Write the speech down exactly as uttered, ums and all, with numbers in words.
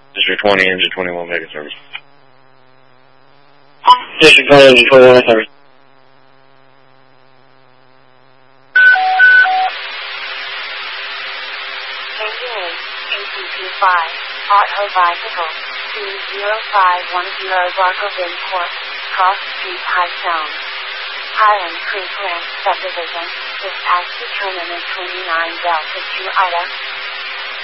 District twenty, engine twenty-one, making service. District twenty, engine twenty-one, service. Engine A C P five, Auto Bicycle, two zero five one zero Barco Bay Court, Cross Street High Zone. Highland Creek Ranch Subdivision, dispatch determinant twenty-nine Delta two Ida.